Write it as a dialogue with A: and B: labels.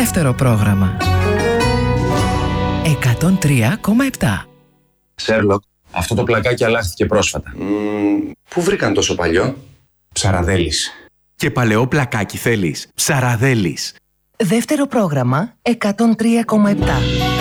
A: Δεύτερο πρόγραμμα. 103,7.
B: Σέρλοκ, αυτό το πλακάκι αλλάχθηκε πρόσφατα. Πού βρήκαν τόσο παλιό?
C: Ψαραδέλης. Και παλαιό πλακάκι θέλεις? Ψαραδέλης.
A: Δεύτερο πρόγραμμα 103,7.